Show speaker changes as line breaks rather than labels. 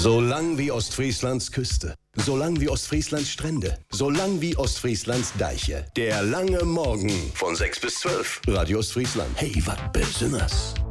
So lang wie Ostfrieslands Küste, so lang wie Ostfrieslands Strände, so lang wie Ostfrieslands Deiche. Der lange Morgen von 6 bis 12. Radio Ostfriesland. Hey, wat besonders.